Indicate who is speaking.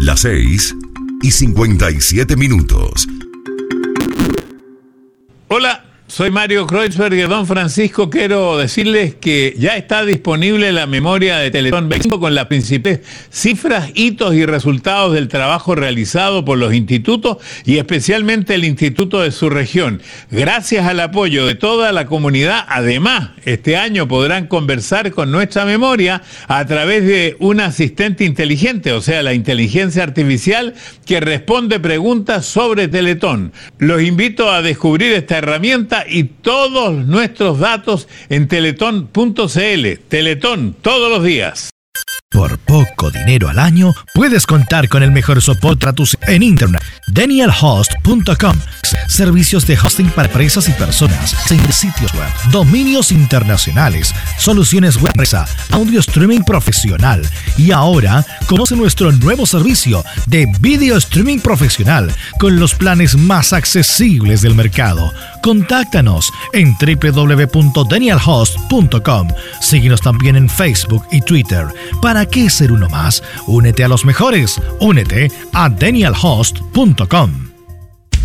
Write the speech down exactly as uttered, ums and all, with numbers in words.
Speaker 1: Las seis y cincuenta y siete minutos.
Speaker 2: Hola, soy Mario Kreuzberg de Don Francisco. Quiero decirles que ya está disponible la memoria de Teletón veinticinco con las principales cifras, hitos y resultados del trabajo realizado por los institutos y especialmente el instituto de su región. Gracias al apoyo de toda la comunidad, además, este año podrán conversar con nuestra memoria a través de un asistente inteligente, o sea, la inteligencia artificial que responde preguntas sobre Teletón. Los invito a descubrir esta herramienta y todos nuestros datos en teletón punto c l. Teletón, todos los días.
Speaker 3: Por poco dinero al año, puedes contar con el mejor soporte a tus en internet. Daniel Host punto com. Servicios de hosting para empresas y personas, sitios web, dominios internacionales, soluciones web, audio streaming profesional. Y ahora, conoce nuestro nuevo servicio de video streaming profesional con los planes más accesibles del mercado. Contáctanos en doble u doble u doble u punto daniel host punto com. Síguenos también en Facebook y Twitter. ¿Para qué ser uno más? Únete a los mejores. Únete a daniel host punto com.